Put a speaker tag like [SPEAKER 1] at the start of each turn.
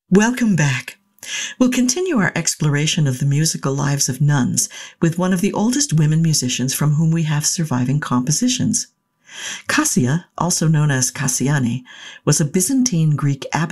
[SPEAKER 1] Welcome back. We'll continue our exploration of the musical lives of nuns with one of the oldest women musicians from whom we have surviving compositions. Cassia, also known as Cassiane, was a Byzantine Greek abbess